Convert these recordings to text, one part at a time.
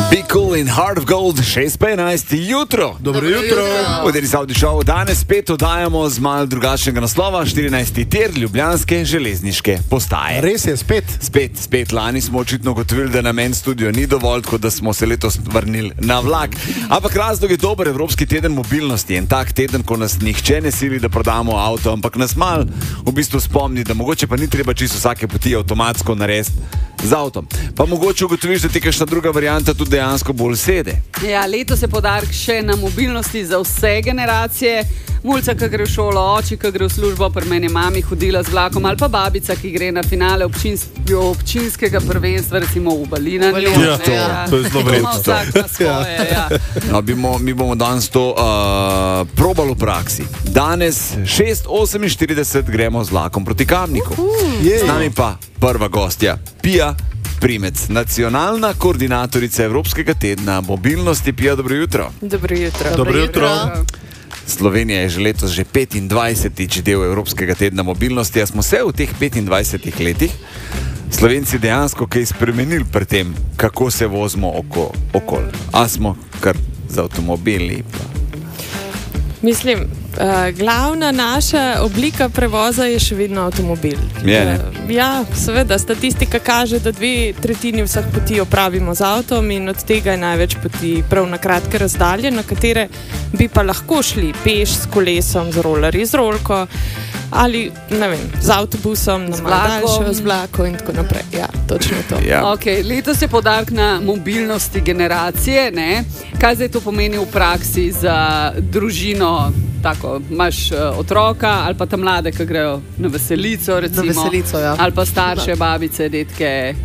Be Cool in Heart of Gold, 6:11 jutro. Dobro jutro. V Deli Saudi Show danes spet oddajamo z malo drugačnega naslova, 14. tir Ljubljanske železniške postaje. Res je, spet. Spet. Lani smo očitno ugotovili, da nam en studio ni dovolj, tako da smo se letos vrnili na vlak. Ampak razlog je dober Evropski teden mobilnosti. En tak teden, ko nas nihče ne sili, da prodamo avto, ampak nas mal v bistvu spomni, da mogoče pa ni treba čisto vsake poti avtomatsko narediti z avtom. Pa mogoče ugotoviš, da ti kakšna druga varianta tudi dejansko bolj sede. Ja, letos je poudarek še na mobilnosti za vse generacije. Mulca, ki gre v šolo, oči, ki gre v službo, pri meni mami hodila z vlakom, ali pa babica, ki gre na finale občinskega prvenstva, recimo v Balinanju. Ja, to je zelo vredno. Vsak na svoje, ja. No, mi bomo danes to probali v praksi. Danes 6:48 gremo z vlakom proti Kamniku. Z nami pa prva gostja, Pija Primec, nacionalna koordinatorica Evropskega tedna mobilnosti. Pija, dobro jutro. Dobro jutro. Slovenija je že letos 25. del Evropskega tedna mobilnosti. A smo se v teh 25 letih Slovenci dejansko kaj spremenili pri tem, kako se vozimo okoli? A smo kar z avtomobili? Mislim, glavna naša oblika prevoza je še vedno avtomobil. Ja, seveda, statistika kaže, da 2/3 vseh poti opravimo z avtom in od tega je največ poti prav na kratke razdalje, na katere bi pa lahko šli peš, s kolesom, z rolerji, z rolko ali, ne vem, z avtobusom, na malo daljšo, z vlakom in tako naprej. Ja, točno to. Ja. Okay, letos je poudarek na mobilnosti generacije, ne? Kaj zdaj to pomeni v praksi za družino? Tako, imaš otroka ali pa tam mlade, ki grejo na veselico, recimo, na veselico, ja. Ali pa starše, babice, detke.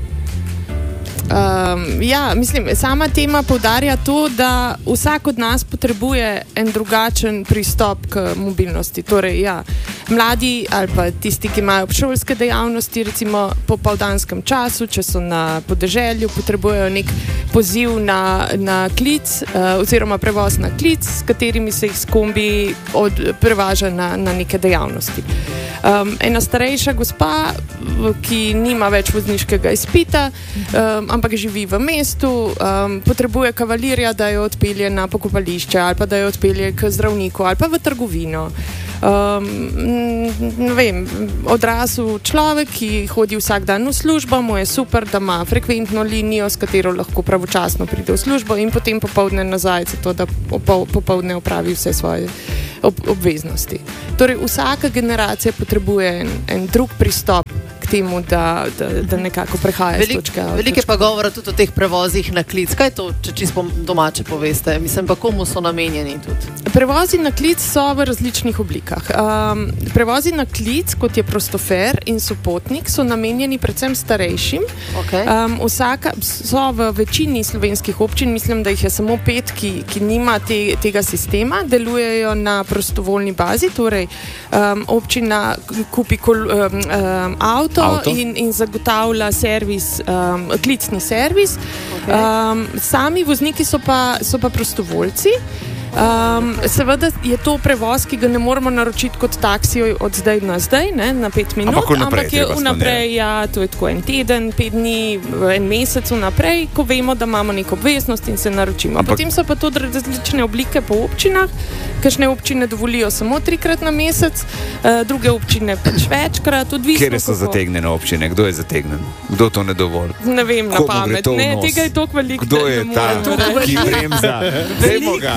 Ja, mislim, sama tema poudarja to, da vsak od nas potrebuje en drugačen pristop k mobilnosti. Torej, ja, mladi ali pa tisti, ki imajo obšolske dejavnosti, recimo po popoldanskem času, če so na podeželju, potrebujejo nek poziv na klic oziroma prevoz na klic, s katerimi se jih s kombi prevaža na neke dejavnosti. Ena starejša gospa, ki nima več vozniškega izpita, ampak živi v mestu, potrebuje kavalirja, da jo odpelje na pokopališče ali pa da jo odpelje k zdravniku ali pa v trgovino. Ne vem, odrasel človek, ki hodi vsak dan v službo, mu je super, da ima frekventno linijo, s katero lahko pravočasno pride v službo in potem popoldne nazaj, zato da popoldne opravi vse svoje obveznosti. Torej, vsaka generacija potrebuje en drug pristop k temu, da nekako prehaja z točke. Veliko je pa govora tudi o teh prevozih na klic. Kaj je to, če čisto domače poveste? Mislim, pa komu so namenjeni tudi? Prevozi na klic so v različnih oblikah. Prevozi na klic, kot je prostofer in sopotnik, so namenjeni predvsem starejšim. Okay. So v večini slovenskih občin, mislim, da jih je samo 5, ki nima tega sistema, delujejo na prostovoljni bazi, torej občina kupi avto. In zagotavlja servis, klicni servis. Okay. Sami vozniki so pa prostovoljci. Seveda je to prevoz, ki ga ne moramo naročiti kot taksi od zdaj na zdaj, ne, na 5 minut, ampak je vnaprej, ja, to je tako en teden, 5 dni, en mesec vnaprej, ko vemo, da imamo neko obveznost in se naročimo. Potem so pa tudi različne oblike po občinah, kakšne občine dovolijo samo 3-krat na mesec, druge občine pač večkrat, odvisno. Kjer so zategnjene občine? Kdo je zategnen? Kdo to ne dovoli? Ne vem, na pamet. Ne, tega je toliko veliko. Kdo je ta, ki bremza? Dajmo ga.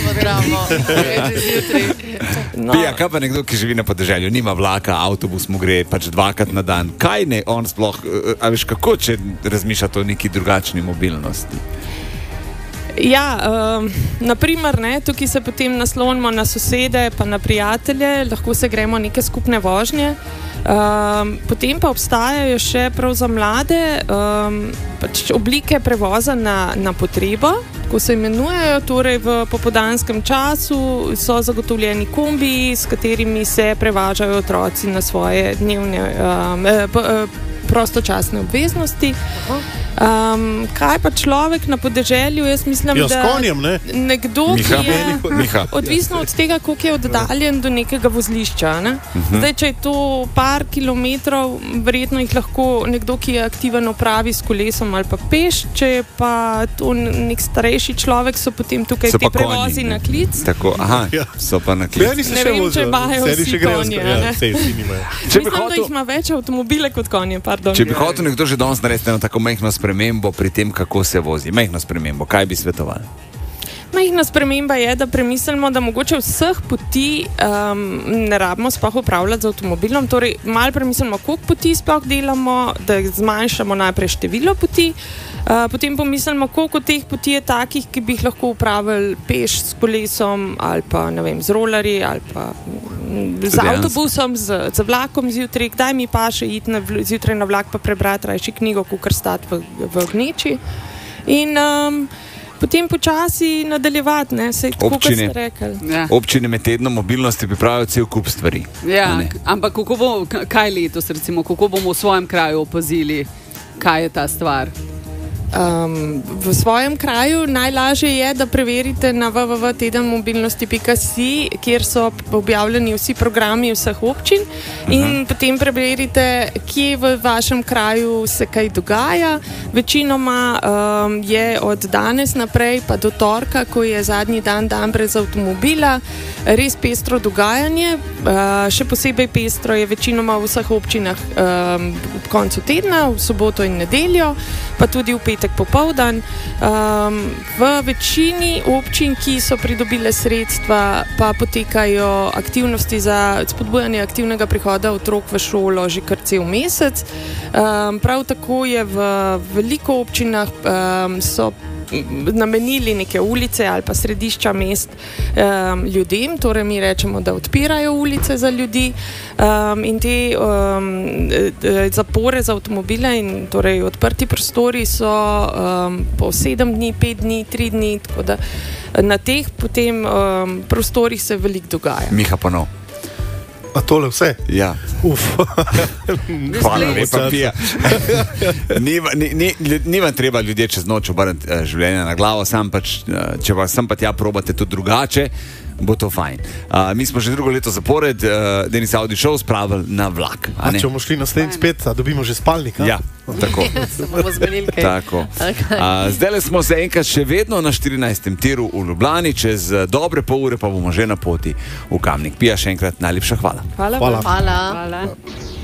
No. Pija, kaj pa nekdo, ki živi na podeželju, nima vlaka, avtobus mu gre pač 2-krat na dan. Kaj ne on sploh, a veš kako, če razmišljate o neki drugačni mobilnosti? Ja, naprimer, tukaj se potem naslonimo na sosede pa na prijatelje, lahko se gremo neke skupne vožnje. Potem pa obstajajo še prav za mlade pač oblike prevoza na potrebo, ko se imenujejo, torej v popoldanskem času so zagotovljeni kombiji, s katerimi se prevažajo otroci na svoje dnevne prostočasne obveznosti. Kaj pa človek na podeželju? Jaz mislim, Ja, s da konjem, ne? nekdo, Miha. ki je Miha. odvisno od tega, koliko je oddaljen do nekega vozlišča. Ne? Zdaj, če je to par kilometrov, verjetno jih lahko nekdo, ki je aktiven, opravi s kolesom ali pa peš. Če je pa to nek starejši človek, so potem tukaj So te pa konji, prevozi ne. na klic. Tako, aha, Ja. so pa na Ja, klic. nisem Ne še vem, vozil. če imajo Saj vsi še grejo konje, ja, ne? saj vsi nimajo. Če bi Mislim, da hotel- jih ima več avtomobile kot konje. Pardon. Če bi hotel nekdo že danes narediti eno tako majhno spremembo pri tem, kako se vozi, majhno spremembo, kaj bi svetoval? Majhna sprememba je, da premislimo, da mogoče vseh poti ne rabimo sploh upravljati z avtomobilom. Torej, malo premislimo, koliko poti sploh delamo, da zmanjšamo najprej število poti. Potem pomislimo, koliko teh poti je takih, ki bi jih lahko upravili peš, s kolesom ali pa ne vem, z rolerji ali pa z Dejansko. avtobusom, z vlakom zjutraj. Kdaj mi pa še iti zjutraj na vlak pa prebrati rajši knjigo, kot stati v gneči. In potem počasi nadaljevati, ne, sej tako, kot Občine. ste rekli. Ja. Občine med tednom mobilnosti pripravijo cel kup stvari. Ja, A ne? ampak kako bo, kaj letos, recimo, kako bomo v svojem kraju opazili, kaj je ta stvar? V svojem kraju najlažje je, da preverite na www.tedenmobilnosti.si, kjer so objavljeni vsi programi vseh občin in potem preverite, kje v vašem kraju se kaj dogaja. Večinoma je od danes naprej pa do torka, ko je zadnji dan brez avtomobila, res pestro dogajanje. Še posebej pestro je večinoma v vseh občinah ob koncu tedna, v soboto in nedeljo, pa tudi v petek popoldan. V večini občin, ki so pridobile sredstva, pa potekajo aktivnosti za spodbujanje aktivnega prihoda otrok v šolo že kar cel mesec. Prav tako je v veliko občinah so namenili neke ulice ali pa središča mest ljudem, torej mi rečemo, da odpirajo ulice za ljudi in te zapore za avtomobile in torej odprti prostori so po 7 dni, 5 dni, 3 dni, tako da na teh potem prostorih se veliko dogaja. Miha Panov. A tole vse? Ja. Uf. Hvala lepa, Pija. Ni vam treba ljudje čez noč obrniti življenja na glavo, če pa sem pa tja probate tudi drugače, bo to fajn. Mi smo že drugo leto zapored Denis Audi Show spravili na vlak. A če bomo šli naslednjič spet, a dobimo že spalnik? A? Ja, tako. Se bomo zmenili kaj. Tako. Zdaj smo se enkrat še vedno na 14. tiru v Ljubljani, čez dobre pol ure pa bomo že na poti v Kamnik. Pija, še enkrat najlepša hvala. Hvala. Hvala. Hvala. Hvala.